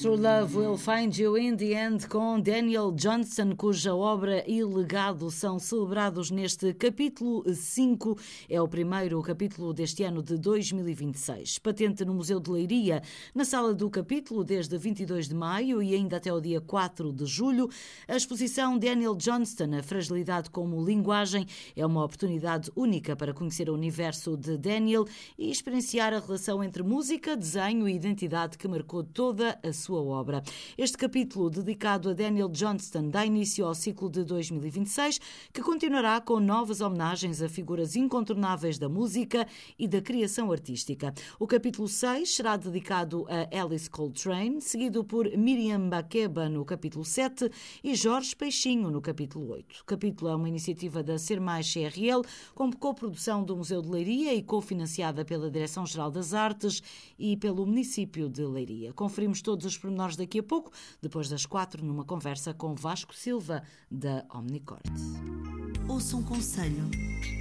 True Love Will Find You in the End, com Daniel Johnston, cuja obra e legado são celebrados neste capítulo 5. É o primeiro capítulo deste ano de 2026. Patente no Museu de Leiria, na sala do capítulo, desde 22 de maio e ainda até o dia 4 de julho. A exposição Daniel Johnston, a fragilidade como linguagem, é uma oportunidade única para conhecer o universo de Daniel e experienciar a relação entre música, desenho e identidade que marcou toda a sua obra. Este capítulo, dedicado a Daniel Johnston, dá início ao ciclo de 2026, que continuará com novas homenagens a figuras incontornáveis da música e da criação artística. O capítulo 6 será dedicado a Alice Coltrane, seguido por Miriam Makeba no capítulo 7 e Jorge Peixinho no capítulo 8. O capítulo é uma iniciativa da Ser Mais CRL, com coprodução do Museu de Leiria e cofinanciada pela Direção-Geral das Artes e pelo município de Leiria. Conferimos todos os pormenores daqui a pouco, depois das 4, numa conversa com Vasco Silva, da Omnicorte. Ouça um conselho.